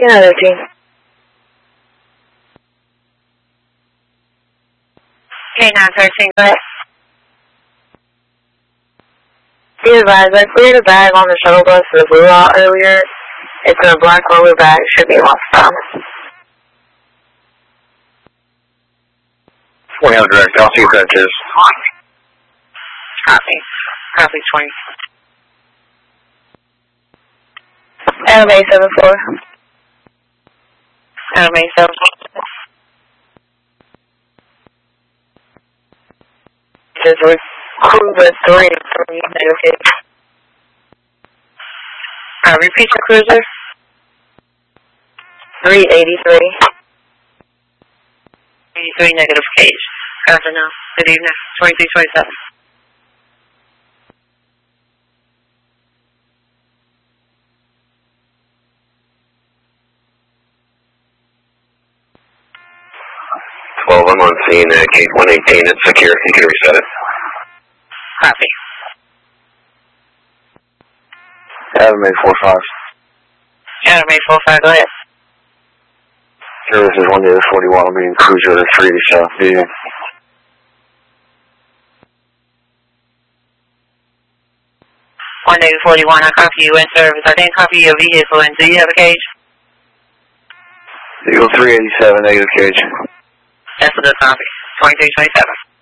another team. K913, go ahead. Be advised, I cleared a bag on the shuttle bus for the Blue Lot earlier. It's in a black roller bag. Should be lost time. 20 on direct. I'll see you benches. Copy. Copy 20. Adam 874. Adam 874. This is Cruiser 3 from negative gauge. Repeat your cruiser. 383. 83 negative gauge. Copy now. Good evening. 2327. I'm on scene at gate 118. It's secure. You can reset it. Copy. Adam 845. Adam 845, go ahead. Service is 1 to 41. I'm being cruiser 3 south. Yeah. 1 to 41, I copy you in service. I didn't copy your vehicle, and do you have a cage? Eagle 387, negative cage. That's a good copy. 2327.